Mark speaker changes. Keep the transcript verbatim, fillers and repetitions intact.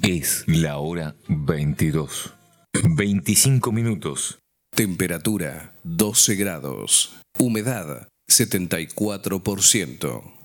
Speaker 1: Es la hora veintidós. veinticinco minutos.
Speaker 2: Temperatura doce grados. Humedad setenta y cuatro por ciento.